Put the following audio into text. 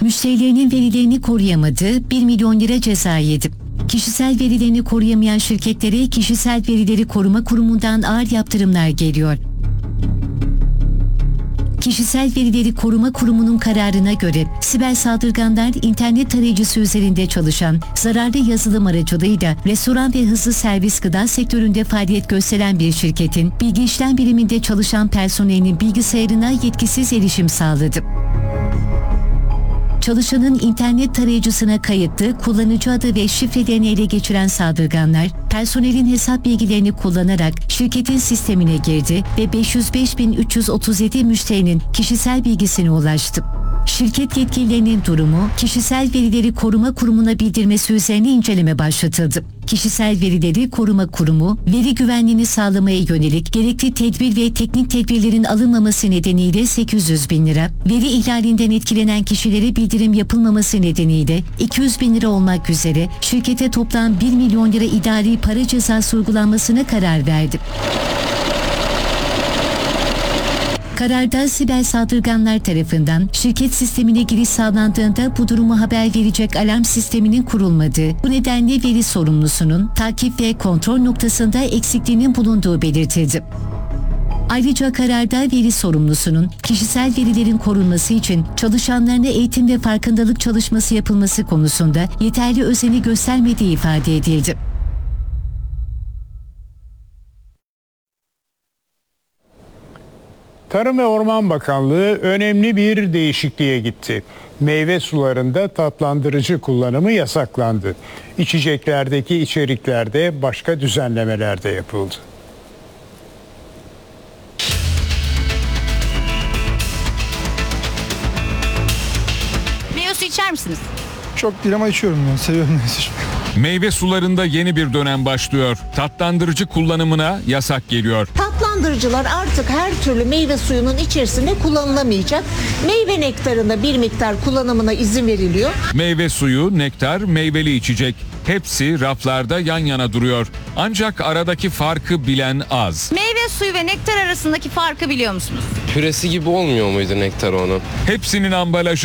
Müşterilerinin verilerini koruyamadı, 1 milyon lira ceza yedi. Kişisel verilerini koruyamayan şirketlere Kişisel Verileri Koruma Kurumu'ndan ağır yaptırımlar geliyor. Kişisel Verileri Koruma Kurumu'nun kararına göre siber saldırganlar internet tarayıcısı üzerinde çalışan zararlı yazılım aracılığıyla restoran ve hızlı servis gıda sektöründe faaliyet gösteren bir şirketin bilgi işlem biriminde çalışan personelinin bilgisayarına yetkisiz erişim sağladı. Çalışanın internet tarayıcısına kayıtlı kullanıcı adı ve şifrelerini ele geçiren saldırganlar, personelin hesap bilgilerini kullanarak şirketin sistemine girdi ve 505.337 müşterinin kişisel bilgisine ulaştı. Şirket yetkililerinin durumu, Kişisel Verileri Koruma Kurumu'na bildirmesi üzerine inceleme başlatıldı. Kişisel Verileri Koruma Kurumu, veri güvenliğini sağlamaya yönelik gerekli tedbir ve teknik tedbirlerin alınmaması nedeniyle 800 bin lira, veri ihlalinden etkilenen kişilere bildirim yapılmaması nedeniyle 200 bin lira olmak üzere şirkete toplam 1 milyon lira idari para cezası uygulanmasına karar verdi. Kararda siber saldırganlar tarafından şirket sistemine giriş sağlandığında bu durumu haber verecek alarm sisteminin kurulmadığı, bu nedenle veri sorumlusunun takip ve kontrol noktasında eksikliğinin bulunduğu belirtildi. Ayrıca kararda veri sorumlusunun kişisel verilerin korunması için çalışanlarına eğitim ve farkındalık çalışması yapılması konusunda yeterli özeni göstermediği ifade edildi. Tarım ve Orman Bakanlığı önemli bir değişikliğe gitti. Meyve sularında tatlandırıcı kullanımı yasaklandı. İçeceklerdeki içeriklerde başka düzenlemeler de yapıldı. Meyve suyu içer misiniz? Çok değil ama içiyorum ben. Seviyorum meyve suyu. Meyve sularında yeni bir dönem başlıyor. Tatlandırıcı kullanımına yasak geliyor. Tatlandırıcılar artık her türlü meyve suyunun içerisinde kullanılamayacak. Meyve nektarında bir miktar kullanımına izin veriliyor. Meyve suyu, nektar, meyveli içecek. Hepsi raflarda yan yana duruyor. Ancak aradaki farkı bilen az. Meyve suyu ve nektar arasındaki farkı biliyor musunuz? Püresi gibi olmuyor muydu nektar onun? Hepsinin ambalajı